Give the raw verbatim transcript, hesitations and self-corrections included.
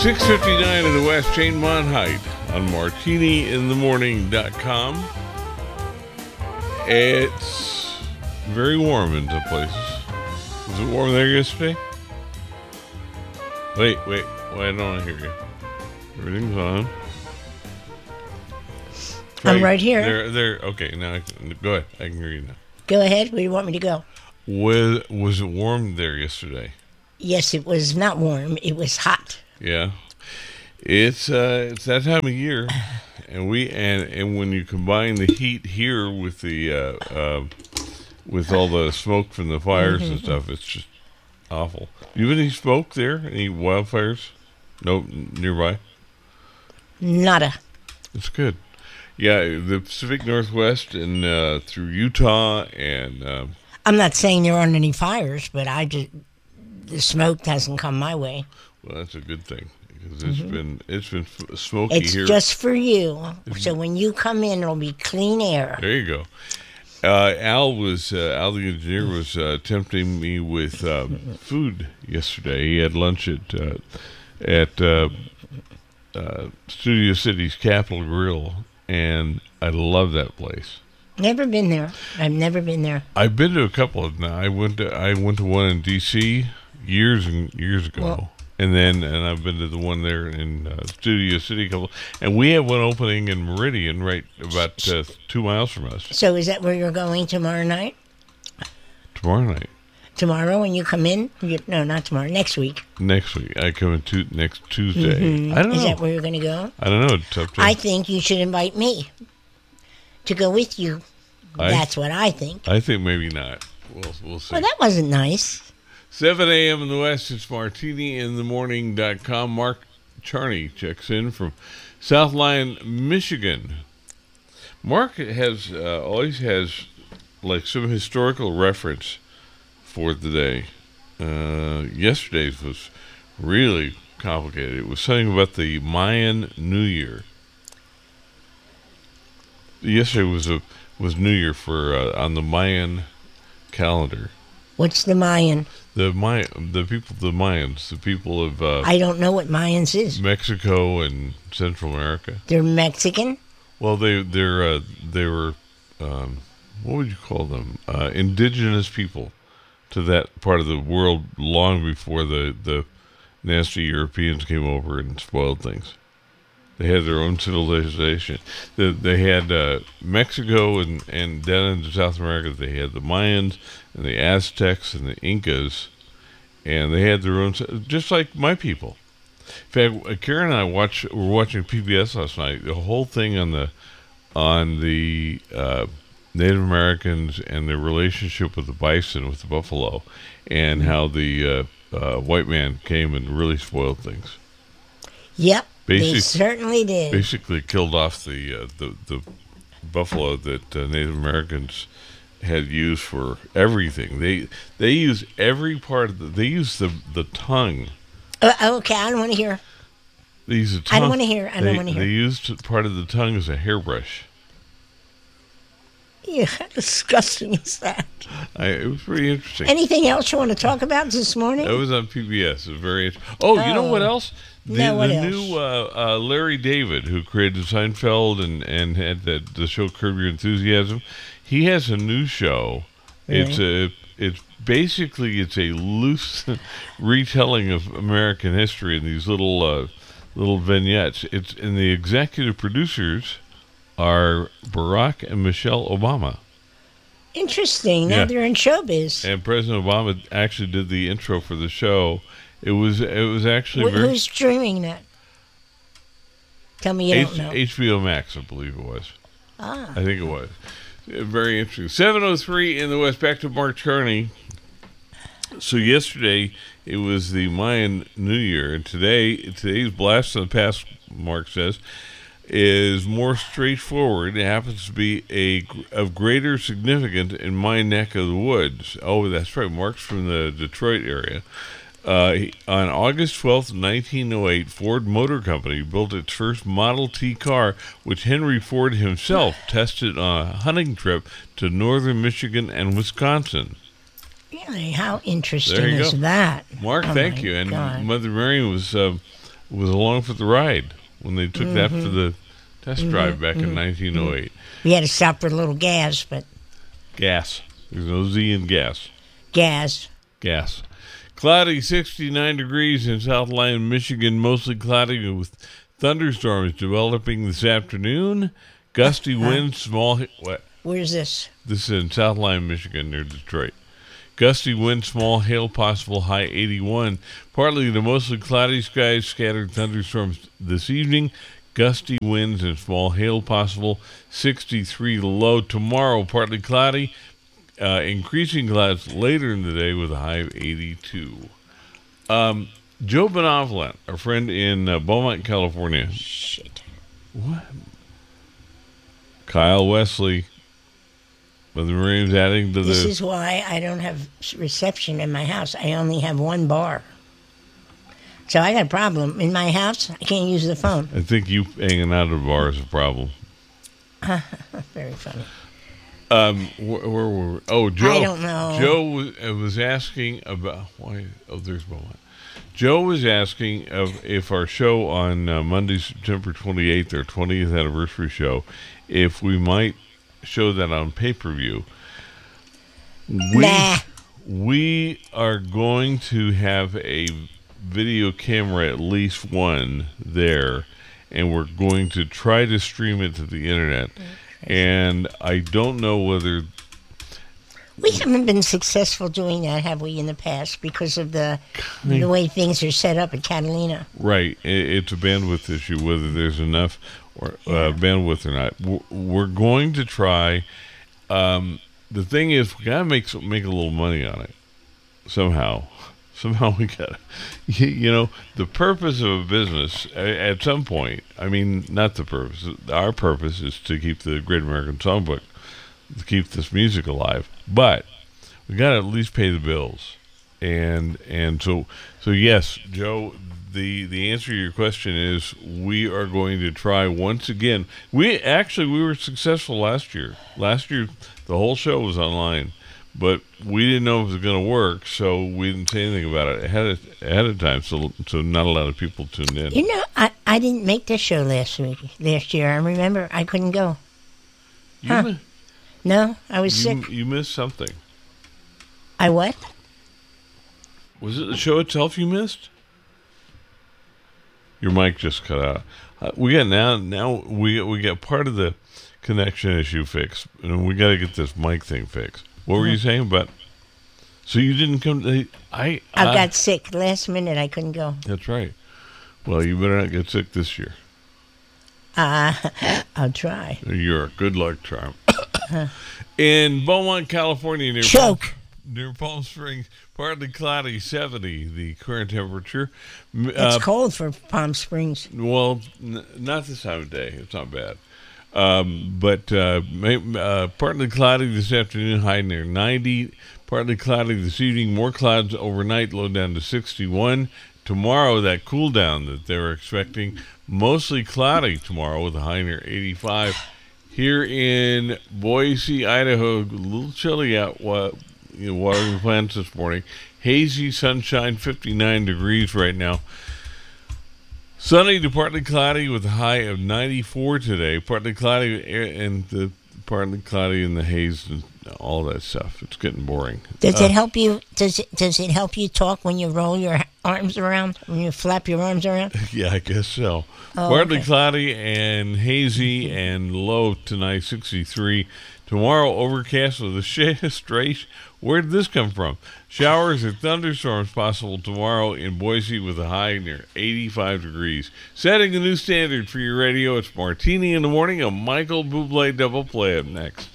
six fifty-nine in the West, Jane Monheit on martini in the morning dot com. It's very warm in some places. Was it warm there yesterday? Wait, wait, wait, I don't want to hear you. Everything's on. I'm right here. There, there. Okay, now I can, go ahead. I can hear you now. Go ahead. Where do you want me to go? Was, was it warm there yesterday? Yes, it was not warm. It was hot. Yeah, it's uh, it's that time of year, and we and, and when you combine the heat here with the uh, uh, with all the smoke from the fires mm-hmm. and stuff, it's just awful. Do you have any smoke there? Any wildfires? Nope, nearby. Nada. That's good. Yeah, the Pacific Northwest and uh, through Utah and. Uh, I'm not saying there aren't any fires, but I just the smoke hasn't come my way. Well, that's a good thing because it's mm-hmm. been it's been f- smoky it's here. It's just for you, so when you come in, it'll be clean air. There you go. Uh, Al was uh, Al the engineer was uh, tempting me with uh, food yesterday. He had lunch at uh, at uh, uh, Studio City's Capitol Grill, and I love that place. Never been there. I've never been there. I've been to a couple of them. I went to I went to one in D C years and years ago. Well, And then, and I've been to the one there in uh, Studio City, couple, and we have one opening in Meridian, right about uh, two miles from us. So, is that where you're going tomorrow night? Tomorrow night. Tomorrow, when you come in? You, no, not tomorrow. Next week. Next week, I come in to, next Tuesday. Mm-hmm. I don't is know. Is that where you're going to go? I don't know. It's up to I think you should invite me to go with you. I, That's what I think. I think maybe not. We'll we'll see. Well, that wasn't nice. seven a.m. in the West, it's martini in the morning dot com. Mark Charney checks in from South Lyon, Michigan. Mark has uh, always has like some historical reference for the day. Uh, yesterday's was really complicated. It was something about the Mayan New Year. Yesterday was a was New Year for uh, on the Mayan calendar. What's the Mayan? The May- the people, the Mayans, the people of uh, I don't know what Mayans is. Mexico and Central America. They're Mexican. Well, they they're uh, they were um, what would you call them? Uh, indigenous people to that part of the world long before the the nasty Europeans came over and spoiled things. They had their own civilization. They, they had uh, Mexico and, and down into South America, they had the Mayans and the Aztecs and the Incas, and they had their own, just like my people. In fact, Karen and I watch, were watching P B S last night, the whole thing on the on the uh, Native Americans and their relationship with the bison, with the buffalo, and how the uh, uh, white man came and really spoiled things. Yep. Basically, they certainly did. Basically killed off the uh, the, the buffalo that uh, Native Americans had used for everything. They they use every part of the. They use the the tongue. Uh, okay, I don't want to hear. They use the tongue. I don't want to hear. I they, don't want to hear. They used part of the tongue as a hairbrush. Yeah, how disgusting is that? I, it was pretty interesting. Anything else you want to talk about this morning? That was on P B S. It was very interesting. Oh, oh, you know what else? The, no, what the else? new uh, uh, Larry David, who created Seinfeld and, and had the, the show Curb Your Enthusiasm, he has a new show. Really? It's a it's basically it's a loose retelling of American history in these little uh, little vignettes. It's and the executive producers are Barack and Michelle Obama. Interesting. Now yeah. they're in showbiz. And President Obama actually did the intro for the show. It was it was actually Wh- very... Who's streaming that? Tell me you H- don't know. H B O Max, I believe it was. Ah. I think it was. Very interesting. seven oh three in the West. Back to Mark Charney. So yesterday, it was the Mayan New Year. And today, today's blast from the past, Mark says, is more straightforward. It happens to be a of greater significance in my neck of the woods. Oh, that's right. Mark's from the Detroit area. Uh, he, on August twelfth, nineteen oh eight, Ford Motor Company built its first Model T car, which Henry Ford himself tested on a hunting trip to northern Michigan and Wisconsin. Really? How interesting There you is go. that? Mark, oh thank you. And God. Mother Mary was uh, was along for the ride when they took mm-hmm. that for the test mm-hmm. drive back mm-hmm. in nineteen oh eight. We had to stop for a little gas, but... Gas. There's no Z in gas. Gas. Gas. Cloudy, sixty-nine degrees in Southland, Michigan. Mostly cloudy with thunderstorms developing this afternoon. Gusty uh, winds, small... What? Where's this? This is in Southland, Michigan, near Detroit. Gusty wind, small hail possible, high eighty-one. Partly to mostly cloudy skies, scattered thunderstorms this evening. Gusty winds and small hail possible, sixty-three low. Tomorrow, partly cloudy, uh, increasing clouds later in the day with a high of eighty-two. Um, Joe Benevolent, our friend in uh, Beaumont, California. Shit. What? Kyle Wesley. But the Marines adding to the... This is why I don't have reception in my house. I only have one bar. So I got a problem. In my house, I can't use the phone. I think you hanging out at a bar is a problem. Very funny. Um, where, where were we? Oh, Joe. I don't know. Joe was, was asking about... Why? Oh, there's Beaumont. Joe was asking of if our show on uh, Monday, September twenty-eighth, our twentieth anniversary show, if we might... show that on pay-per-view. We, nah. we are going to have a video camera, at least one, there, and we're going to try to stream it to the internet. Okay. And I don't know whether... We haven't been successful doing that, have we, in the past, because of the the way things are set up at Catalina. Right. It's a bandwidth issue, whether there's enough or uh, bandwidth or not. We're going to try. Um, the thing is, we gotta make some, make a little money on it somehow. Somehow we gotta, you know, the purpose of a business at some point. I mean, not the purpose. Our purpose is to keep the Great American Songbook, to keep this music alive. But we gotta at least pay the bills, and and so so yes, Joe. The the answer to your question is we are going to try once again. We actually we were successful last year. Last year the whole show was online, but we didn't know if it was going to work, so we didn't say anything about it ahead of, ahead of time. So so not a lot of people tuned in. You know, I, I didn't make this show last week last year. I remember I couldn't go. You huh? mi- no, I was you, sick. You missed something. I what? Was it the show itself you missed? Your mic just cut out. Uh, we got now. Now we we got part of the connection issue fixed, and we got to get this mic thing fixed. What were you saying about? So you didn't come? To, I I I got sick last minute. I couldn't go. That's right. Well, you better not get sick this year. Uh, I'll try. You're a good luck charm. In Beaumont, California, near choke. Palm, near Palm Springs, partly cloudy, seventy the current temperature. It's uh, cold for Palm Springs. Well, n- not this time of day. It's not bad. Um, but uh, may, uh, partly cloudy this afternoon, high near ninety. Partly cloudy this evening, more clouds overnight, low down to sixty-one. Tomorrow, that cool down that they're expecting, mostly cloudy tomorrow with a high near eighty-five. Here in Boise, Idaho, a little chilly out. What? You know, watering plants this morning. Hazy sunshine, fifty-nine degrees right now. Sunny to partly cloudy with a high of ninety-four today. Partly cloudy and the partly cloudy in the haze and all that stuff. It's getting boring. Does uh, it help you? Does it Does it help you talk when you roll your arms around? When you flap your arms around? Yeah, I guess so. Oh, partly okay. cloudy and hazy and low tonight, sixty-three. Tomorrow, overcast with a shade of stray. Where did this come from? Showers and thunderstorms possible tomorrow in Boise with a high near eighty-five degrees. Setting a new standard for your radio, it's Martini in the Morning, a Michael Bublé double play up next.